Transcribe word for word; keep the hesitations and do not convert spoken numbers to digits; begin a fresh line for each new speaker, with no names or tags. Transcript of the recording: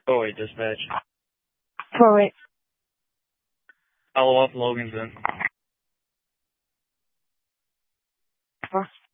Oh wait, dispatch.
four eight.
Follow up, Logan's in.